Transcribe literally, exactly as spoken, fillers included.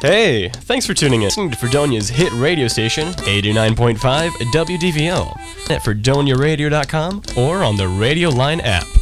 Hey, thanks for tuning in. Listening to Fredonia's hit radio station, eighty-nine point five W D V L, at fredonia radio dot com or on the Radio Line app.